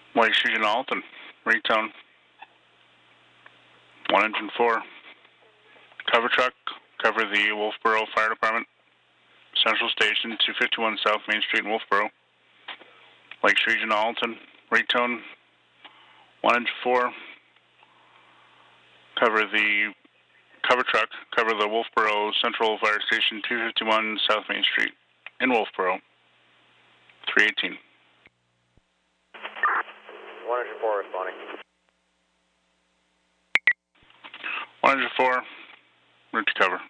Lakes Region Alton, Raytown. 1 engine 4. Cover truck, cover the Wolfboro Fire Department. Central Station, 251 South Main Street in Wolfboro. Lakes Region Alton, Raytown. 1 engine 4. Cover the cover truck, cover the Wolfboro Central Fire Station, 251 South Main Street in Wolfboro. 318. 104 responding. 104, route to cover.